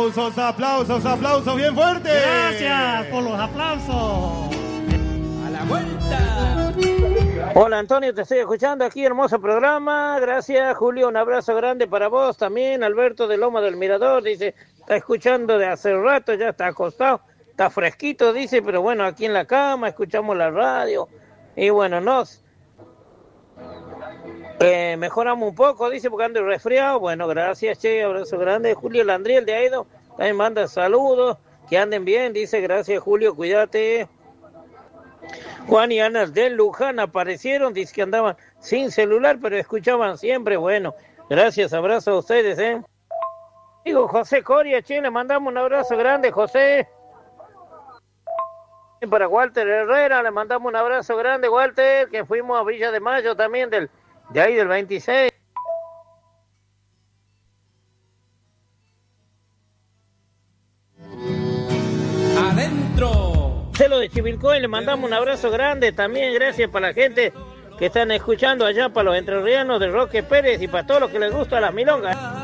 Aplausos bien fuertes. Gracias por los aplausos. A la vuelta. Hola Antonio, te estoy escuchando aquí, hermoso programa. Gracias Julio, un abrazo grande para vos también. Alberto de Loma del Mirador dice, está escuchando de hace rato, ya está acostado, está fresquito, dice, pero bueno, aquí en la cama escuchamos la radio y bueno, mejoramos un poco, dice, porque ando resfriado. Bueno, gracias, che, abrazo grande. Julio Landriel de Aido también manda saludos, que anden bien, dice, gracias Julio, cuídate. Juan y Ana del Luján aparecieron, dice que andaban sin celular, pero escuchaban siempre. Bueno, gracias, abrazo a ustedes, Digo, José Coria, che, le mandamos un abrazo grande, José. Para Walter Herrera, le mandamos un abrazo grande, Walter, que fuimos a Villa de Mayo también, de ahí del 26. Adentro. Marcelo de Chivilcoy, le mandamos un abrazo grande también, gracias para la gente que están escuchando allá, para los entrerrianos de Roque Pérez y para todos los que les gusta las milongas.